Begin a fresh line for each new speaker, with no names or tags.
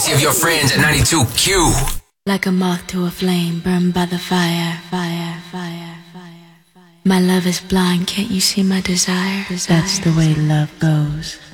courtesy of your friends at 92Q.
Like a moth to a flame, burned by the fire, fire, fire, fire, fire. My love is blind, can't you see my desire? That's the way love goes.